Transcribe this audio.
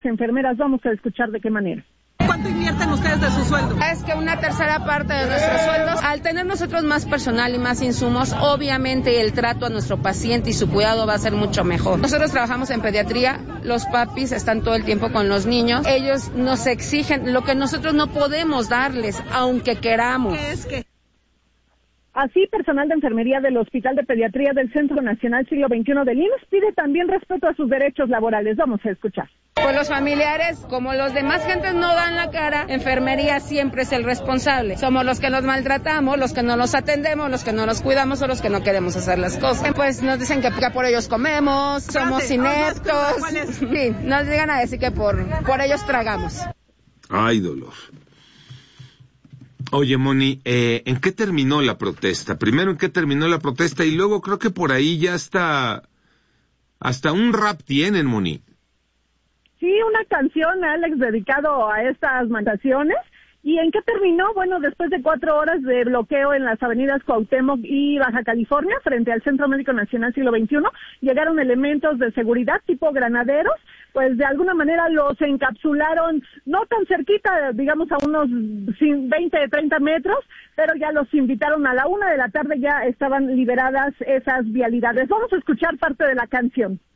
enfermeras. Vamos a escuchar de qué manera. ¿Cuánto invierten ustedes de su sueldo? Es que una tercera parte de nuestros sueldos, al tener nosotros más personal y más insumos, obviamente el trato a nuestro paciente y su cuidado va a ser mucho mejor. Nosotros trabajamos en pediatría, los papis están todo el tiempo con los niños, ellos nos exigen lo que nosotros no podemos darles, aunque queramos. ¿Qué es qué? Así, personal de enfermería del Hospital de Pediatría del Centro Nacional Siglo XXI del IMSS pide también respeto a sus derechos laborales. Vamos a escuchar. Pues los familiares, como los demás gentes no dan la cara, enfermería siempre es el responsable. Somos los que nos maltratamos, los que no los atendemos, los que no los cuidamos o los que no queremos hacer las cosas. Pues nos dicen que por ellos comemos, somos ineptos. Sí, nos llegan a decir que por ellos tragamos. Ay, dolor. Oye, Moni, ¿en qué terminó la protesta? Primero, ¿en qué terminó la protesta? Y luego creo que por ahí ya hasta un rap tienen, Moni. Sí, una canción, Alex, dedicado a estas manifestaciones. ¿Y en qué terminó? Bueno, después de 4 horas de bloqueo en las avenidas Cuauhtémoc y Baja California, frente al Centro Médico Nacional Siglo XXI, llegaron elementos de seguridad tipo granaderos, pues de alguna manera los encapsularon, no tan cerquita, digamos a unos 20, 30 metros, pero ya los invitaron a la 1 de la tarde, ya estaban liberadas esas vialidades. Vamos a escuchar parte de la canción.